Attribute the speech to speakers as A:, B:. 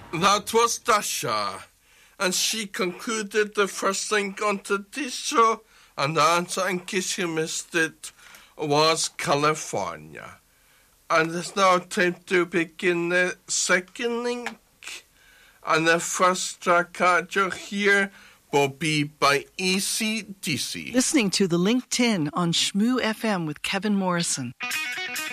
A: That was Dasha, and she concluded the first thing on today's show, and the answer, in case you missed it, was California. And it's now time to begin the second link, and the first track you'll hear will be by AC/DC.
B: Listening to the Link 10 on Shmoo FM with Kevin Morrison.